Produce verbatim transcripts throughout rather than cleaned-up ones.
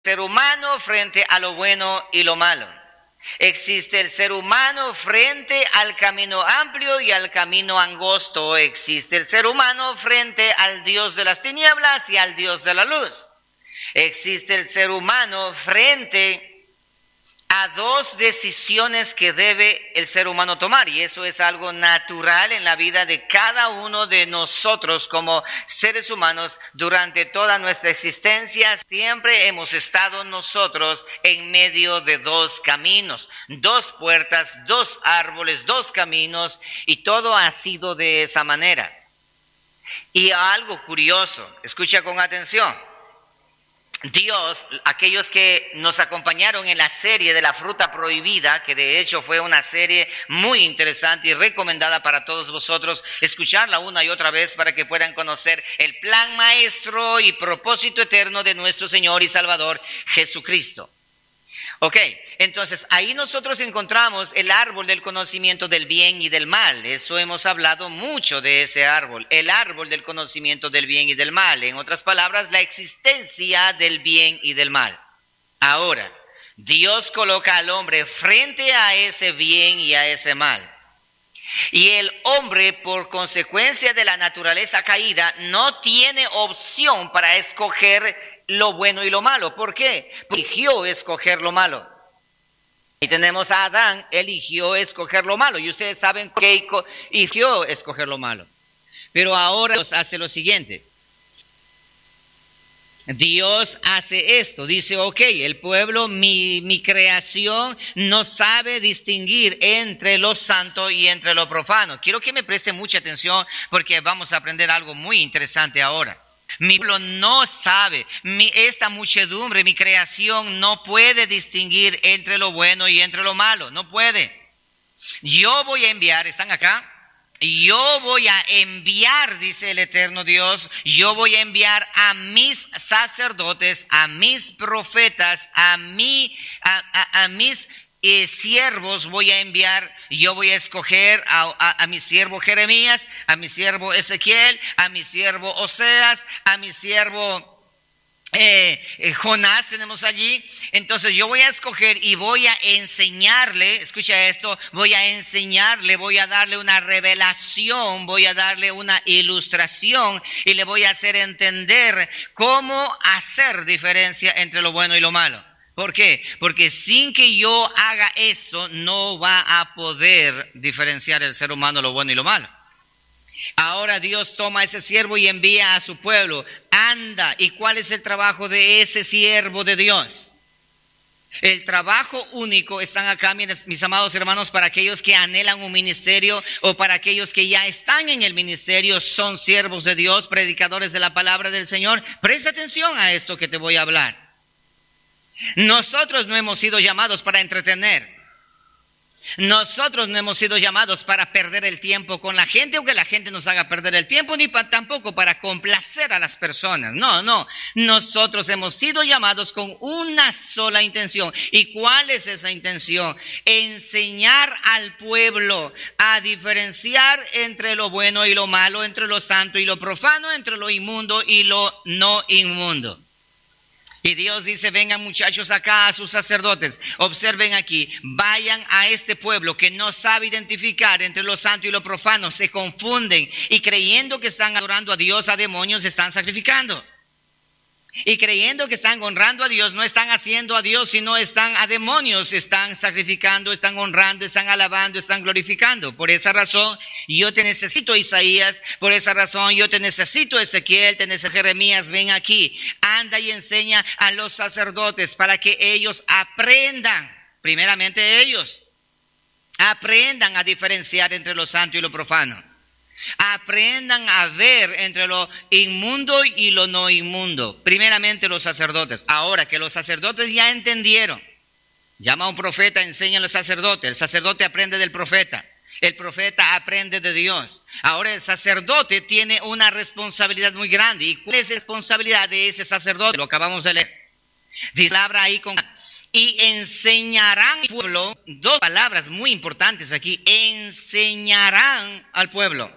ser humano frente a lo bueno y lo malo. Existe el ser humano frente al camino amplio y al camino angosto. Existe el ser humano frente al Dios de las tinieblas y al Dios de la luz. Existe el ser humano frente a dos decisiones que debe el ser humano tomar, y eso es algo natural en la vida de cada uno de nosotros como seres humanos. Durante toda nuestra existencia siempre hemos estado nosotros en medio de dos caminos, dos puertas, dos árboles, dos caminos, y todo ha sido de esa manera. Y algo curioso, escucha con atención. Dios, aquellos que nos acompañaron en la serie de la fruta prohibida, que de hecho fue una serie muy interesante y recomendada para todos vosotros, escucharla una y otra vez para que puedan conocer el plan maestro y propósito eterno de nuestro Señor y Salvador Jesucristo. Ok, entonces ahí nosotros encontramos el árbol del conocimiento del bien y del mal. Eso hemos hablado mucho de ese árbol, el árbol del conocimiento del bien y del mal. En otras palabras, la existencia del bien y del mal. Ahora, Dios coloca al hombre frente a ese bien y a ese mal. Y el hombre, por consecuencia de la naturaleza caída, no tiene opción para escoger lo bueno y lo malo. ¿Por qué? Porque eligió escoger lo malo. Y tenemos a Adán, eligió escoger lo malo. Y ustedes saben que eligió escoger lo malo. Pero ahora Dios hace lo siguiente. Dios hace esto, dice, ok, el pueblo, mi, mi creación no sabe distinguir entre lo santo y entre lo profano. Quiero que me presten mucha atención porque vamos a aprender algo muy interesante ahora. Mi pueblo no sabe, mi, esta muchedumbre, mi creación no puede distinguir entre lo bueno y entre lo malo, no puede. Yo voy a enviar, ¿están acá? Yo voy a enviar, dice el eterno Dios, yo voy a enviar a mis sacerdotes, a mis profetas, a, mí, a, a, a mis eh, siervos voy a enviar. Yo voy a escoger a, a, a mi siervo Jeremías, a mi siervo Ezequiel, a mi siervo Oseas, a mi siervo Eh, eh, Jonás tenemos allí. Entonces yo voy a escoger y voy a enseñarle, escucha esto, voy a enseñarle, voy a darle una revelación, voy a darle una ilustración y le voy a hacer entender cómo hacer diferencia entre lo bueno y lo malo. ¿Por qué? Porque sin que yo haga eso no va a poder diferenciar el ser humano lo bueno y lo malo. Ahora Dios toma a ese siervo y envía a su pueblo. Anda. ¿Y cuál es el trabajo de ese siervo de Dios? El trabajo único, están acá mis, mis amados hermanos, para aquellos que anhelan un ministerio o para aquellos que ya están en el ministerio, son siervos de Dios, predicadores de la palabra del Señor. Presta atención a esto que te voy a hablar. Nosotros no hemos sido llamados para entretener. Nosotros no hemos sido llamados para perder el tiempo con la gente, aunque la gente nos haga perder el tiempo, ni pa, tampoco para complacer a las personas. No, no. Nosotros hemos sido llamados con una sola intención. ¿Y cuál es esa intención? Enseñar al pueblo a diferenciar entre lo bueno y lo malo, entre lo santo y lo profano, entre lo inmundo y lo no inmundo. Y Dios dice, vengan muchachos acá a sus sacerdotes, observen aquí, vayan a este pueblo que no sabe identificar entre lo santo y lo profano, se confunden y creyendo que están adorando a Dios, a demonios están sacrificando. Y creyendo que están honrando a Dios, no están haciendo a Dios, sino están a demonios, están sacrificando, están honrando, están alabando, están glorificando. Por esa razón yo te necesito, Isaías, por esa razón yo te necesito, Ezequiel, te necesito, Jeremías, ven aquí, anda y enseña a los sacerdotes para que ellos aprendan, primeramente ellos, aprendan a diferenciar entre lo santo y lo profano. Aprendan a ver entre lo inmundo y lo no inmundo. Primeramente los sacerdotes. Ahora que los sacerdotes ya entendieron, llama a un profeta, enseña al sacerdote. El sacerdote aprende del profeta. El profeta aprende de Dios. Ahora el sacerdote tiene una responsabilidad muy grande. ¿Y cuál es la responsabilidad de ese sacerdote? Lo acabamos de leer. Dice la palabra ahí con... Y enseñarán al pueblo. Dos palabras muy importantes aquí. Enseñarán al pueblo.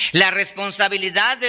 La responsabilidad